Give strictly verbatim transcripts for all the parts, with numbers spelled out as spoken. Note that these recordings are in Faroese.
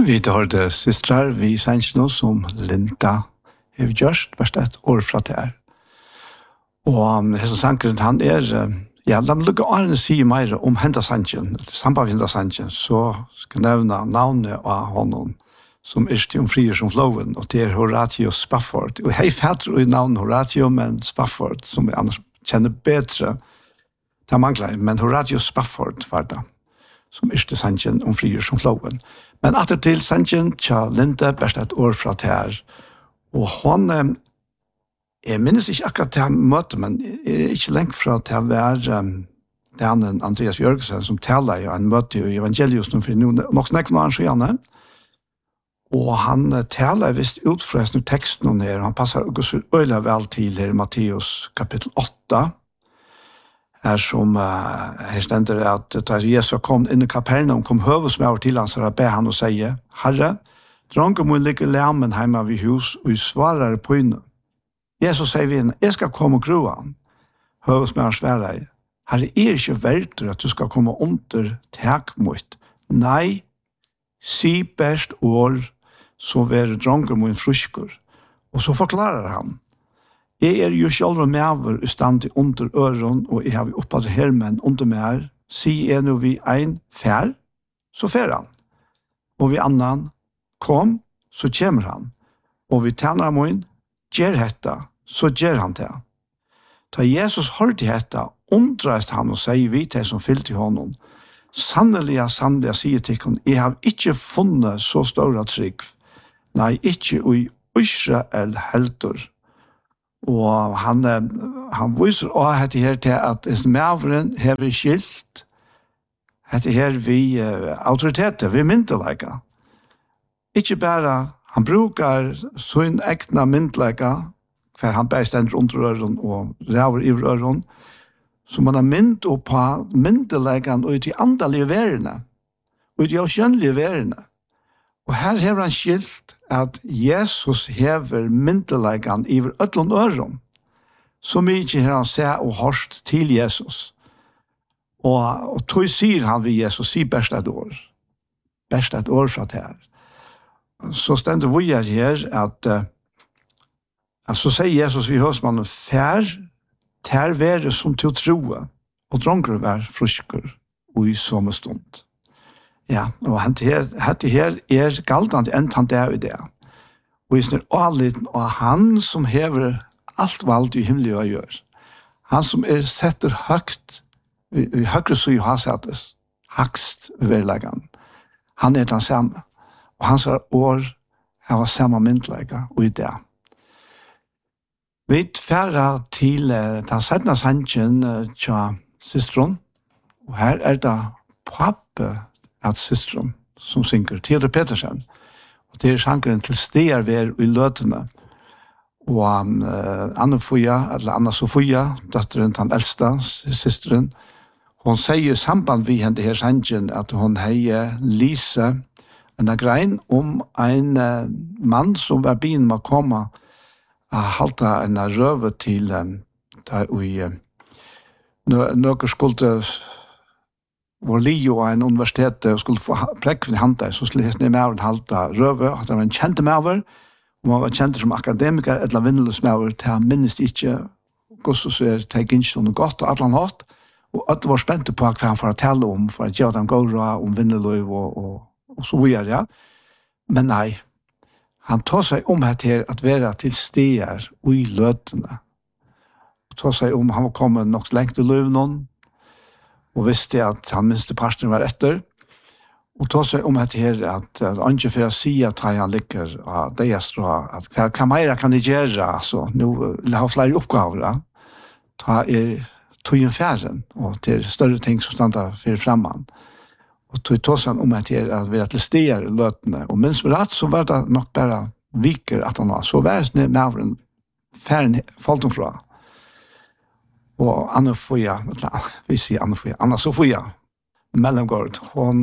Vi tar det systrar, vi sender noe som Linda har gjort, bare et år fra det her. Og hese sankeren, han er, ja, la meg lukke årene si mer om Henda Sanchen, samband med Henda Sanchen, så skal jeg nevne navnet av honom, som er til frier som flowen, og det er Horatio Spafford. Og jeg fatter i navnet Horatio, men Spafford, som jeg annars kjenner bedre, det mangler jeg, men Horatio Spafford var det, som er til Sanchen om frier som flowen. Men atter til Sanchen, tja Linda, best et år fra det her, og hun, jeg minnes ikke akkurat til han møte, men jeg er ikke lengt fra til å være um, den Andreas Jørgensen, som taler jo, han møtte jo evangelius noen for noen, nok snakker noen annen skjønne, og han taler visst ut fra en tekst noen her, han passer også øyelig vel til her i Matteus kapittel åtta, her som uh, her stender at da Jesus kom inn i Kapernaum, kom høvesmøver til han, så da ber han og sier, Herre, dronken må ligge lemmen hjemme ved hus, og svarer på inne. Jesus sier vi henne, jeg skal komme og grua han. Høvesmøver svarer, Herre, er ikke verdt at du skal komme under tak mot. Nei, si best år, så være dronken må en frusker. Og så forklarer han, jeg er jo selv med i stand til under øren, og jeg har opphatt hermen under meg her. Si er nå vi en fær, så fær han. Og vi annan kom, så kommer han. Og vi tjener min, gjør hetta, så gjør han det. Da Jesus hørte hetta, undreist han og sier vi til som fyllte i honom. Sannelig, sannelig, sier til henne, jeg har ikke funnet så store trygg. Nei, ikke i Israel helter. Og han, han viser også dette her til at medveren har skilt dette her vi uh, autoriteter, vi myndelager. Ikke bare, han bruker sin egna myndelager, for han bare stender under øren og ræver i øren, så man har mynd opp på myndelagene og i de andalige verene, og i de avkjønnelige verene. Og her har han skilt at Jesus hever myndelagene i ødlån øren, så mye har han sett og hørt til Jesus. Og, og tog sier han ved Jesus, sier best et år. Best et år fra det her. Så stender vi her at, uh, at så sier Jesus ved høstmannen, fær, ter være som til å troe, og dronker være frusker, og i samme stund. Ja, og dette her er galtende enn han det i det. Og i snir aliten, og han som hever alt valgt i himmelig å gjøre. Han som er setter høgt, i høyre så har settes, hakst ved verleggen. Han er den samme. Og hans år har samme myndlegge, og i det. Vi færre til den settende sannsjen til systeren, og her er det pappe at systeren som synger, Theodor Petersen. Og det er sangeren til steder ved i løtene. Og uh, Anna Foya, eller Anna Sofia, datteren til den eldste, systeren, hun sier i samband med henne her sangen at hun heier Lise en grein om en uh, mann som var byen med å komme og halte en røve til um, der vi uh, noen skulle var Lio av en universitet og skulle få prekk for hante, så skulle jeg med og halte røve, at det var en kjente med over, og man var kjent som akademiker, eller vinneløs med over, til han minnes ikke hvordan så er det ikke noe godt og alt han hatt, og at det var spent på hva han får tale om, for at gjøre dem går om vinneløv og, og, og så videre, ja. Men nei, han tar seg om her til at være til steder og i løtene. Han tar seg om han var kommet nok lengt til løvnån, og visste at han minste parten var etter, og tar seg om etter her at han ikke for å si at han liker av det jeg står, at hva, hva mer kan de gjøre, altså, nå vil ha flere oppgaver, ja. Ta er tøyen færen, og til større ting som stander for fremman. Og tog tar seg om etter her at vi er til steder i løtene, og minst med rett så var det nok bare viker at han var, så var det med en færen falt fra. Og Anna Foya, vi sier Anna Foya, Anna Sofia, mellomgård, hun,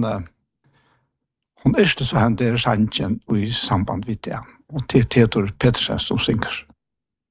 hun er ikke så hendt det sannsjen i samband med det, og til Theodor Petersen som synger.